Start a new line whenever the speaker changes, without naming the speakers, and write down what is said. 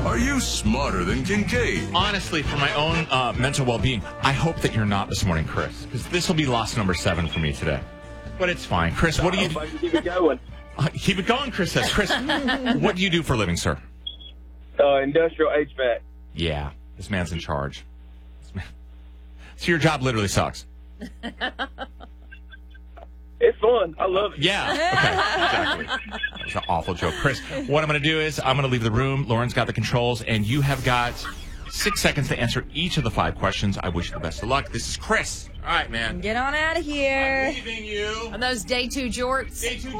Are you smarter than Kincaid?
Honestly, for my own mental well-being, I hope that you're not this morning, Chris, because this will be loss number 7 for me today. But it's fine. Chris, what do you...
If I can keep it going.
Keep it going, Chris says. Chris, what do you do for a living, sir?
Industrial HVAC.
Yeah, this man's in charge. So your job literally sucks.
It's fun. I love it.
Yeah, okay, exactly. That was an awful joke. Chris, what I'm going to do is I'm going to leave the room. Lauren's got the controls, and you have got 6 seconds to answer each of the 5 questions. I wish you the best of luck. This is Chris. All right, man.
Get on out of here.
I'm leaving you.
On those day 2 jorts.
Day 2